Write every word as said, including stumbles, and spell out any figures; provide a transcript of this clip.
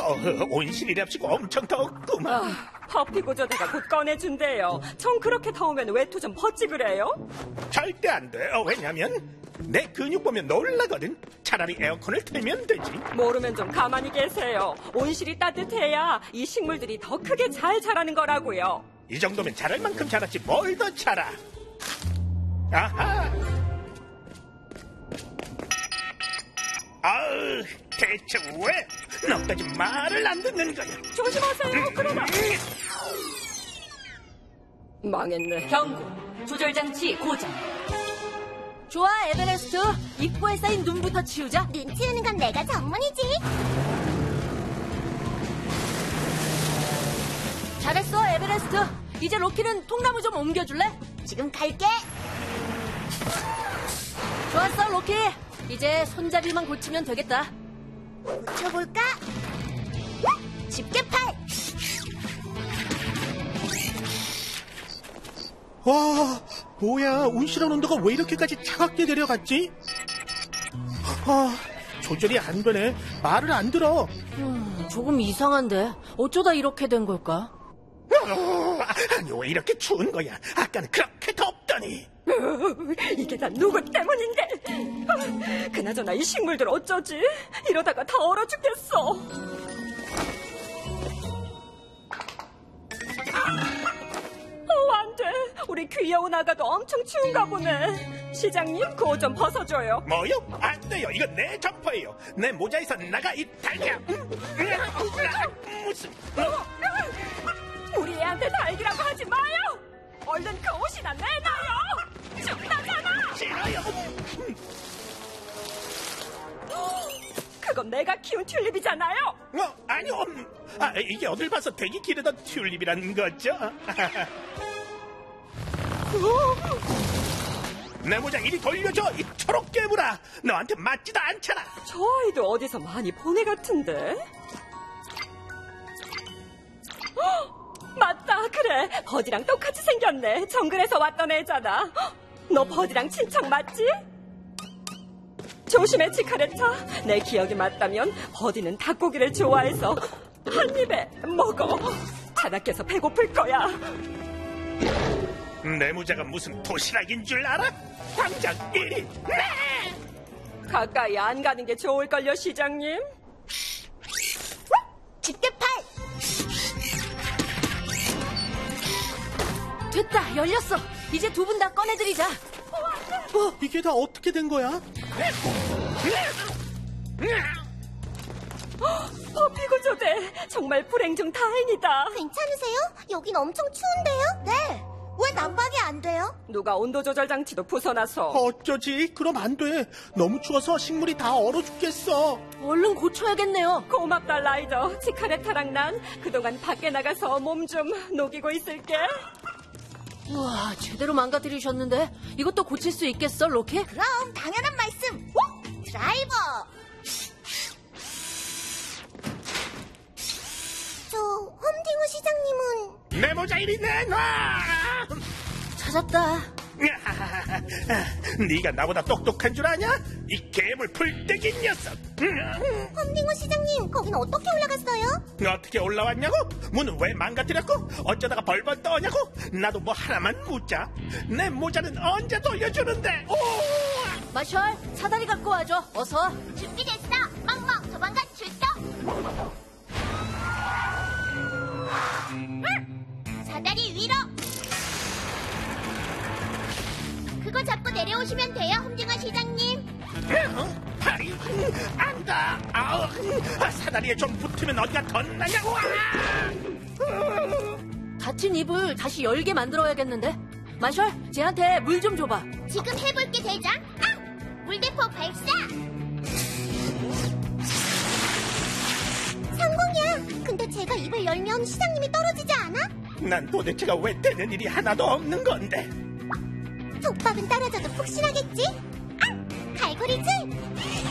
어, 온실이랍시고 엄청 덥구만. 아, 커피 구조대가 곧 꺼내준대요. 전 그렇게 더우면 외투 좀 벗지 그래요? 절대 안 돼. 어, 왜냐면 내 근육 보면 놀라거든. 차라리 에어컨을 틀면 되지. 모르면 좀 가만히 계세요. 온실이 따뜻해야 이 식물들이 더 크게 잘 자라는 거라고요. 이 정도면 자랄 만큼 자랐지 뭘 더 자라. 아하. 아으, 대체 왜 너까지 말을 안 듣는 거야? 조심하세요. 그러다 망했네. 경고, 조절장치 고장. 좋아, 에베레스트. 입구에 쌓인 눈부터 치우자. 눈 치우는 건 내가 전문이지. 잘했어, 에베레스트. 이제 로키는 통나무 좀 옮겨줄래? 지금 갈게. 좋았어, 로키. 이제 손잡이만 고치면 되겠다. 고쳐볼까? 집게팔. 와, 뭐야, 온실한 온도가 왜 이렇게까지 차갑게 내려갔지? 아, 조절이 안 되네. 말을 안 들어. 음, 조금 이상한데 어쩌다 이렇게 된 걸까? 어, 아니, 왜 이렇게 추운 거야? 아까는 그렇게 덥더니. 이게 다 누구 때문인데? 아, 그나저나 이 식물들 어쩌지? 이러다가 다 얼어 죽겠어. 어, 안 돼. 우리 귀여운 아가도 엄청 추운가 보네. 시장님, 그거 좀 벗어줘요. 뭐요? 안 돼요. 이건 내 점퍼예요. 내 모자에서 나가 이 달걀. 음, 음, 무슨? 우리 애한테 달기라고 하지 마요. 얼른 그 옷이나 내놔요. 춥다잖아. 싫어요. 그건 내가 키운 튤립이잖아요. 어, 아니요. 아, 이게 어딜 봐서 되게 기르던 튤립이라는 거죠? 내 모자 이리 돌려줘. 이 초록 괴물아. 너한테 맞지도 않잖아. 저 아이도 어디서 많이 본 애 같은데? 헉, 맞다, 그래. 버디랑 똑같이 생겼네. 정글에서 왔던 애잖아. 헉, 너 버디랑 친척 맞지? 조심해, 치카레타. 내 기억이 맞다면 버디는 닭고기를 좋아해서 한 입에 먹어. 자다께서 배고플 거야. 내 모자가 무슨 도시락인 줄 알아? 당장 이리 내! 가까이 안 가는 게 좋을걸요, 시장님? 집게팔. 됐다, 열렸어. 이제 두 분 다 꺼내드리자. 어, 이게 다 어떻게 된 거야? 퍼피 구조대, 정말 불행 중 다행이다. 괜찮으세요? 여긴 엄청 추운데요? 네. 왜 난방이 안 돼요? 누가 온도 조절 장치도 부숴놔서. 어쩌지? 그럼 안 돼. 너무 추워서 식물이 다 얼어 죽겠어. 얼른 고쳐야겠네요. 고맙다, 라이더. 치카레타랑 난 그동안 밖에 나가서 몸 좀 녹이고 있을게. 우와, 제대로 망가뜨리셨는데 이것도 고칠 수 있겠어, 로키? 그럼 당연한 말씀. 오! 드라이버. 저 험딩우 시장님은 내 모자 이리 내놔! 찾았다. 네가 나보다 똑똑한 줄 아냐? 이 괴물 풀떼기 녀석! 험딩우 시장님, 거긴 어떻게 올라갔어요? 어떻게 올라왔냐고? 문은 왜 망가뜨렸고? 어쩌다가 벌벌 떠냐고? 나도 뭐 하나만 묻자. 내 모자는 언제 돌려주는데? 오! 마셜, 사다리 갖고 와줘. 어서. 준비됐어. 멍멍 조만간 출동. 사다리 위로. 그거 잡고 내려오시면 돼요, 험딩어 시장님. 어? 팔이 안다. 아우, 아, 사다리에 좀 붙으면 어디가 덧나냐고. 닫힌 입을 다시 열게 만들어야겠는데. 마셜, 쟤한테 물 좀 줘봐. 지금 해볼게, 대장. 아! 물대포 발사. 성공이야. 근데 제가 입을 열면 시장님이 떨어지지 않아? 난 도대체가 왜 되는 일이 하나도 없는 건데. 톱밥은 떨어져도 푹신하겠지? 아! 갈고리질.